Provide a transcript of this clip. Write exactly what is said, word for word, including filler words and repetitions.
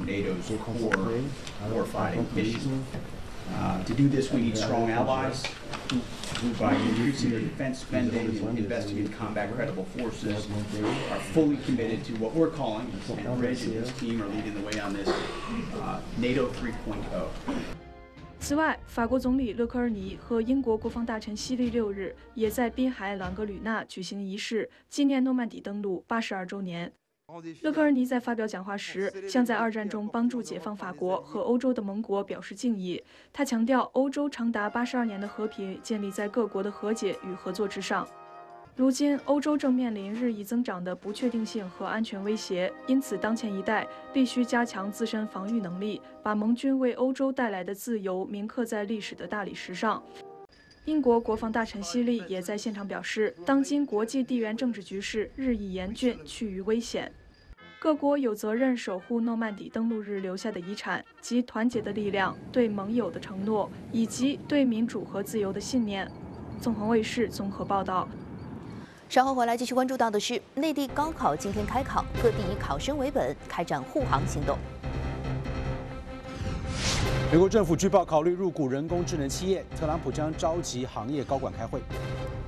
NATO's core warfighting mission. Uh, to do this, we need strong allies who, by increasing their defense spending and investing in combat credible forces, are fully committed to what we're calling, and Reg and his team are leading the way on this, uh, NATO three point oh. 此外，法国总理勒科尔尼和英国国防大臣希利六日也在滨海朗格吕纳举行仪式，纪念诺曼底登陆八十二周年。勒科尔尼在发表讲话时，向在二战中帮助解放法国和欧洲的盟国表示敬意。他强调，欧洲长达八十二年的和平建立在各国的和解与合作之上。如今，欧洲正面临日益增长的不确定性和安全威胁，因此当前一代必须加强自身防御能力，把盟军为欧洲带来的自由铭刻在历史的大理石上。英国国防大臣希利也在现场表示，当今国际地缘政治局势日益严峻，趋于危险。各国有责任守护诺曼底登陆日留下的遗产及团结的力量、对盟友的承诺以及对民主和自由的信念。纵横卫视综合报道。 稍后回来继续关注到的是，内地高考今天开考，各地以考生为本，开展护航行动。 美国政府据报考虑入股人工智能企业，特朗普将召集行业高管开会。